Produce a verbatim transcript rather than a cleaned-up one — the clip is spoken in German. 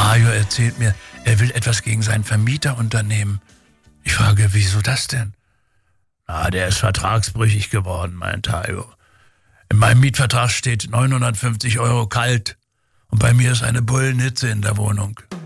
Tajo erzählt mir, er will etwas gegen seinen Vermieter unternehmen. Ich frage, wieso das denn? Na, der ist vertragsbrüchig geworden, meint Tajo. In meinem Mietvertrag steht neunhundertfünfzig Euro kalt und bei mir ist eine Bullenhitze in der Wohnung.